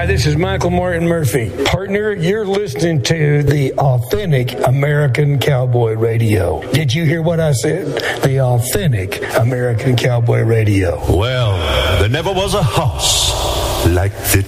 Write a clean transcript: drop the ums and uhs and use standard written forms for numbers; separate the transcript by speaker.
Speaker 1: this is Michael Martin Murphy. Partner, you're listening to the Authentic American Cowboy Radio. Did you hear what I said? The Authentic American Cowboy Radio.
Speaker 2: Well, there never was a horse like the